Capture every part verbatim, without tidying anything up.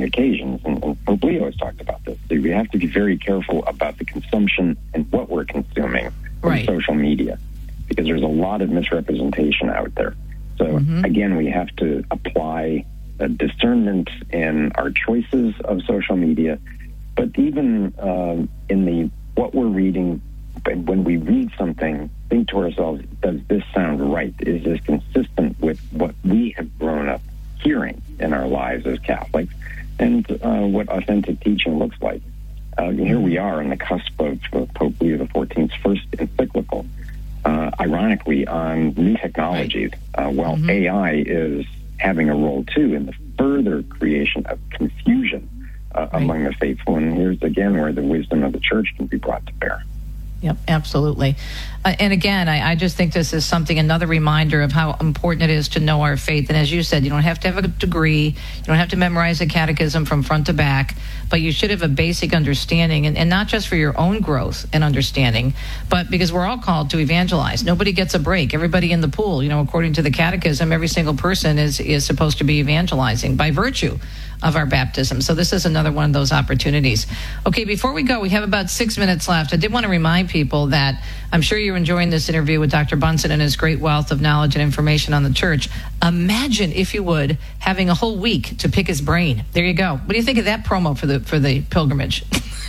occasions, and, and Pope Leo has talked about this. So we have to be very careful about the consumption and what we're consuming from right. social media, because there's a lot of misrepresentation out there. So, mm-hmm. again, we have to apply a discernment in our choices of social media, but even uh, in the what we're reading, when we read something, think to ourselves, does this sound right? Is this consistent with what we have grown up hearing in our lives as Catholics, and uh, what authentic teaching looks like? Uh, here we are on the cusp of uh, Pope Leo the fourteenth's first encyclical, uh, ironically, on new technologies. Uh, while mm-hmm. A I is having a role, too, in the further creation of confusion uh, right. among the faithful. And here's, again, where the wisdom of the Church can be brought to bear. Yep, absolutely. Uh, and again, I, I just think this is something, another reminder of how important it is to know our faith. And as you said, you don't have to have a degree, you don't have to memorize a catechism from front to back, but you should have a basic understanding, and, and not just for your own growth and understanding, but because we're all called to evangelize. Nobody gets a break. Everybody in the pool, you know, according to the catechism, every single person is, is supposed to be evangelizing by virtue of our baptism. So this is another one of those opportunities. Okay, before we go, we have about six minutes left. I did want to remind people that I'm sure you're enjoying this interview with Doctor Bunson and his great wealth of knowledge and information on the Church. Imagine, if you would, having a whole week to pick his brain. There you go. What do you think of that promo for the for the pilgrimage?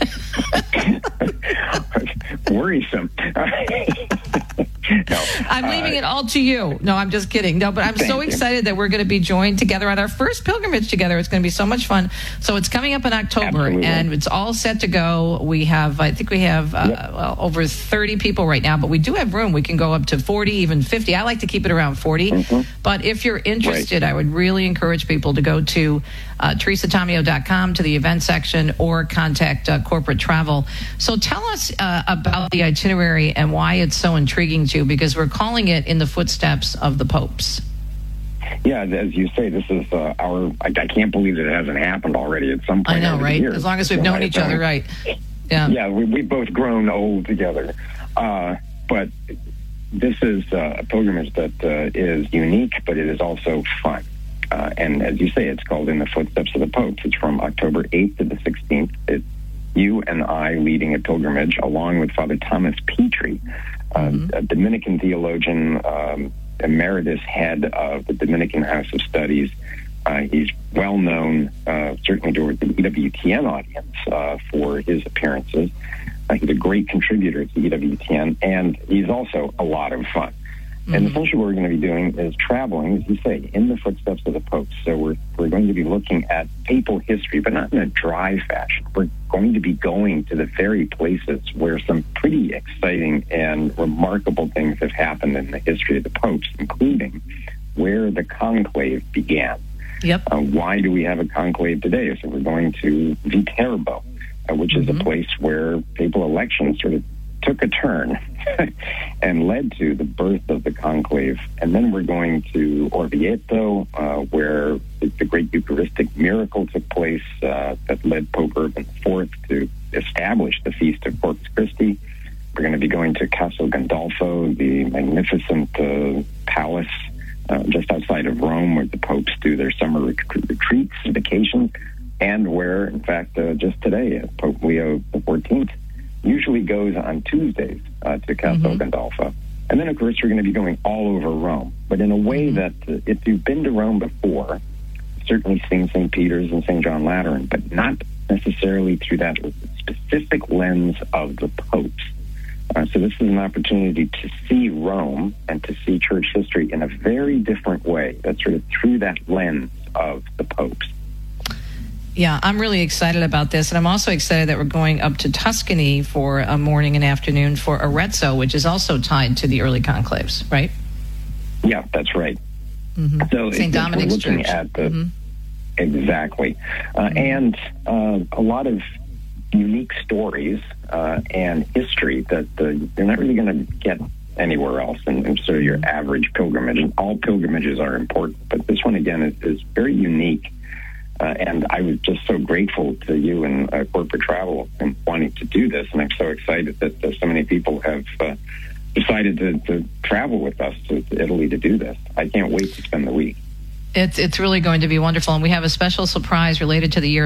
Worrisome. No, I'm leaving uh, it all to you. No, I'm just kidding. No, but I'm so excited you. that we're going to be joined together on our first pilgrimage together. It's going to be so much fun. So it's coming up in October, Absolutely. and it's all set to go. We have, I think we have uh, yep. well, over thirty people right now, but we do have room. We can go up to forty, even fifty. I like to keep it around forty. Mm-hmm. But if you're interested, right. I would really encourage people to go to uh, teresa tomeo dot com, to the event section, or contact uh, corporate travel. So tell us uh, about the itinerary and why it's so intriguing to you, because we're calling it In the Footsteps of the Popes. Yeah, as you say, this is uh, our, I, I can't believe that it hasn't happened already at some point. I know, right? As long as we've so known each other, right? Yeah, yeah, we, we've both grown old together. Uh, but this is uh, a pilgrimage that uh, is unique, but it is also fun. Uh, and as you say, it's called In the Footsteps of the Popes. It's from October eighth to the sixteenth. It's you and I leading a pilgrimage along with Father Thomas Petrie, uh, mm-hmm. a Dominican theologian, um, emeritus head of the Dominican House of Studies. Uh, he's well known, uh, certainly to the E W T N audience, uh, for his appearances. Uh, he's a great contributor to E W T N, and he's also a lot of fun. Mm-hmm. And essentially what we're going to be doing is traveling, as you say, in the footsteps of the popes. So we're we're going to be looking at papal history, but not in a dry fashion. We're going to be going to the very places where some pretty exciting and remarkable things have happened in the history of the popes, including where the conclave began. Yep. Uh, why do we have a conclave today? So we're going to Viterbo, uh, which mm-hmm. is a place where papal elections sort of took a turn and led to the birth of the conclave. And then we're going to Orvieto, uh, where the great Eucharistic miracle took place uh, that led Pope Urban the Fourth to establish the Feast of Corpus Christi. We're going to be going to Castel Gandolfo, the magnificent uh, palace uh, just outside of Rome, where the popes do their summer rec- retreats, vacations, and where, in fact, uh, just today, uh, Pope Leo the fourteenth usually goes on Tuesdays uh, to Castel mm-hmm. Gandolfo. And then, of course, we're going to be going all over Rome, but in a way mm-hmm. that uh, if you've been to Rome before, certainly seen Saint Peter's and Saint John Lateran, but not necessarily through that specific lens of the popes. Uh, so this is an opportunity to see Rome and to see church history in a very different way, that's sort of through that lens of the popes. Yeah, I'm really excited about this, and I'm also excited that we're going up to Tuscany for a morning and afternoon for Arezzo, which is also tied to the early conclaves, right? Yeah, that's right. Mm-hmm. So Saint Dominic's we're looking Church. at the Mm-hmm. exactly, uh, mm-hmm. and uh, a lot of unique stories uh, and history that uh, you're not really going to get anywhere else. And, and so your average pilgrimage, and all pilgrimages are important, but this one again is, is very unique. Uh, and I was just so grateful to you and uh, Corporate Travel and wanting to do this. And I'm so excited that uh, so many people have uh, decided to, to travel with us to, to Italy to do this. I can't wait to spend the week. It's, it's really going to be wonderful. And we have a special surprise related to the year